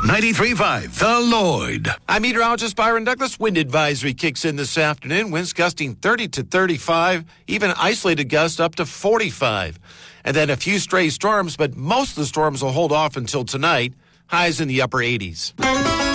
93.5 The Lloyd. I'm meteorologist Byron Douglas. Wind advisory kicks in this afternoon. Winds gusting 30 to 35, even isolated gusts up to 45. And then a few stray storms, but most of the storms will hold off until tonight. Highs in the upper 80s.